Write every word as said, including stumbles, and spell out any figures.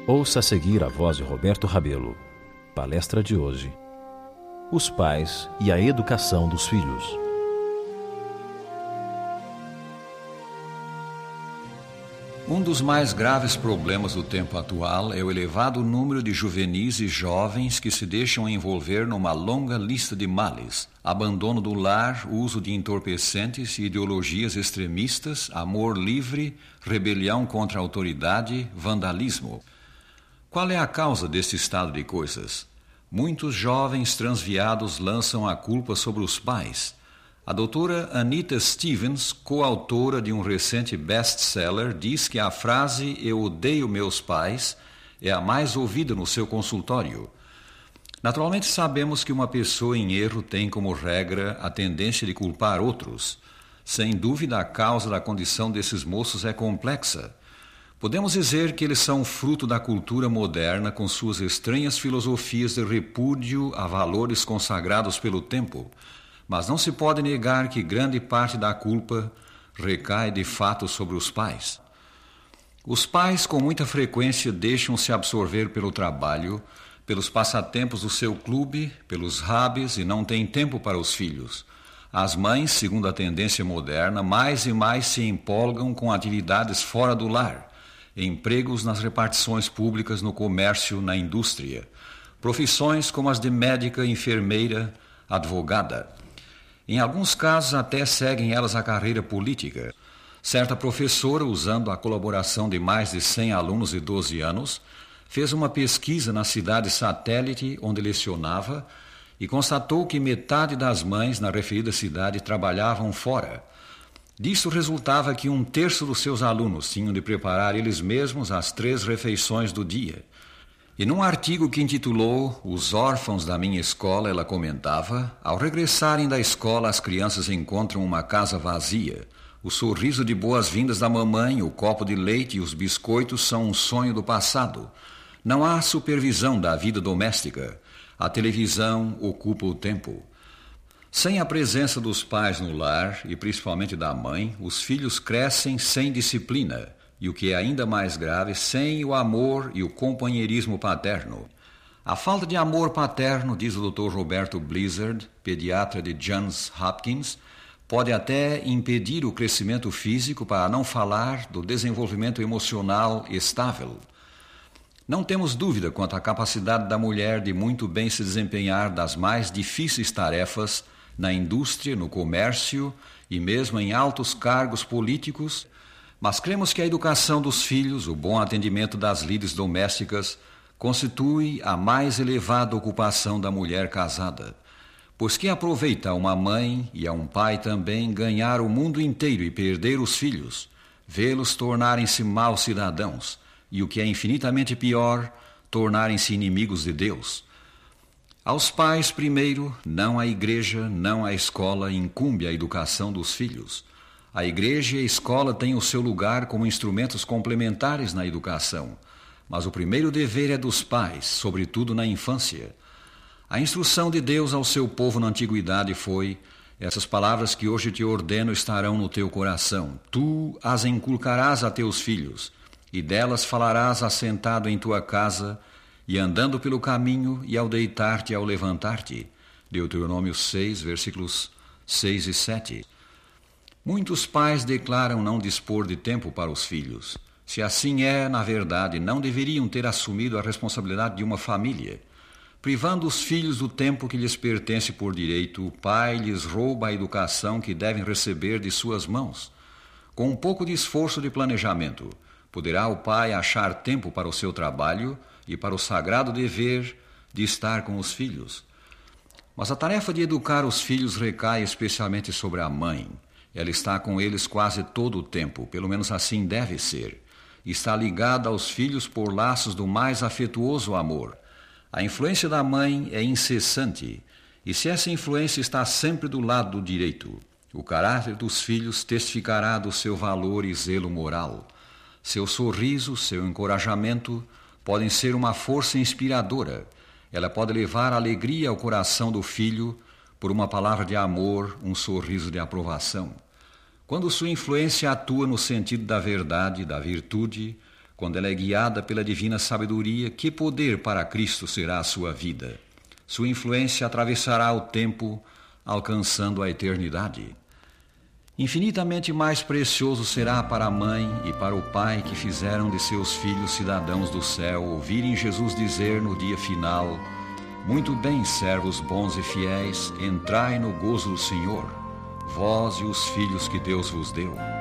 Ouça a seguir a voz de Roberto Rabelo. Palestra de hoje: os pais e a educação dos filhos. Um dos mais graves problemas do tempo atual é o elevado número de juvenis e jovens que se deixam envolver numa longa lista de males: abandono do lar, uso de entorpecentes e ideologias extremistas, amor livre, rebelião contra a autoridade, vandalismo. Qual é a causa desse estado de coisas? Muitos jovens transviados lançam a culpa sobre os pais. A doutora Anita Stevens, coautora de um recente best-seller, diz que a frase "eu odeio meus pais" é a mais ouvida no seu consultório. Naturalmente sabemos que uma pessoa em erro tem como regra a tendência de culpar outros. Sem dúvida, a causa da condição desses moços é complexa. Podemos dizer que eles são fruto da cultura moderna com suas estranhas filosofias de repúdio a valores consagrados pelo tempo. Mas não se pode negar que grande parte da culpa recai de fato sobre os pais. Os pais com muita frequência deixam-se absorver pelo trabalho, pelos passatempos do seu clube, pelos hobbies e não têm tempo para os filhos. As mães, segundo a tendência moderna, mais e mais se empolgam com atividades fora do lar, empregos nas repartições públicas, no comércio, na indústria, profissões como as de médica, enfermeira, advogada. Em alguns casos até seguem elas a carreira política. Certa professora, usando a colaboração de mais de cem alunos de doze anos, fez uma pesquisa na cidade satélite onde lecionava e constatou que metade das mães na referida cidade trabalhavam fora. Disso resultava que um terço dos seus alunos tinham de preparar eles mesmos as três refeições do dia. E num artigo que intitulou "Os órfãos da minha escola", ela comentava: ao regressarem da escola, as crianças encontram uma casa vazia. O sorriso de boas-vindas da mamãe, o copo de leite e os biscoitos são um sonho do passado. Não há supervisão da vida doméstica. A televisão ocupa o tempo. Sem a presença dos pais no lar, e principalmente da mãe, os filhos crescem sem disciplina. E o que é ainda mais grave, sem o amor e o companheirismo paterno. A falta de amor paterno, diz o doutor Roberto Blizzard, pediatra de Johns Hopkins, pode até impedir o crescimento físico, para não falar do desenvolvimento emocional estável. Não temos dúvida quanto à capacidade da mulher de muito bem se desempenhar das mais difíceis tarefas na indústria, no comércio e mesmo em altos cargos políticos, mas cremos que a educação dos filhos, o bom atendimento das lides domésticas, constitui a mais elevada ocupação da mulher casada. Pois que aproveita a uma mãe e a um pai também ganhar o mundo inteiro e perder os filhos, vê-los tornarem-se maus cidadãos, e o que é infinitamente pior, tornarem-se inimigos de Deus. Aos pais, primeiro, não à igreja, não à escola, incumbe a educação dos filhos. A igreja e a escola têm o seu lugar como instrumentos complementares na educação, mas o primeiro dever é dos pais, sobretudo na infância. A instrução de Deus ao seu povo na antiguidade foi: essas palavras que hoje te ordeno estarão no teu coração, tu as inculcarás a teus filhos, e delas falarás assentado em tua casa, e andando pelo caminho, e ao deitar-te e ao levantar-te. Deuteronômio seis, versículos seis e sete. Muitos pais declaram não dispor de tempo para os filhos. Se assim é, na verdade, não deveriam ter assumido a responsabilidade de uma família. Privando os filhos do tempo que lhes pertence por direito, o pai lhes rouba a educação que devem receber de suas mãos. Com um pouco de esforço de planejamento, poderá o pai achar tempo para o seu trabalho e para o sagrado dever de estar com os filhos. Mas a tarefa de educar os filhos recai especialmente sobre a mãe. Ela está com eles quase todo o tempo, pelo menos assim deve ser. Está ligada aos filhos por laços do mais afetuoso amor. A influência da mãe é incessante, e se essa influência está sempre do lado do direito, o caráter dos filhos testificará do seu valor e zelo moral. Seu sorriso, seu encorajamento podem ser uma força inspiradora. Ela pode levar alegria ao coração do filho por uma palavra de amor, um sorriso de aprovação. Quando sua influência atua no sentido da verdade, da virtude, Quando ela é guiada pela divina sabedoria, que poder para Cristo será a sua vida? Sua influência atravessará o tempo, alcançando a eternidade. Infinitamente mais precioso será para a mãe e para o pai que fizeram de seus filhos cidadãos do céu ouvirem Jesus dizer no dia final: muito bem, servos bons e fiéis, entrai no gozo do Senhor, vós e os filhos que Deus vos deu.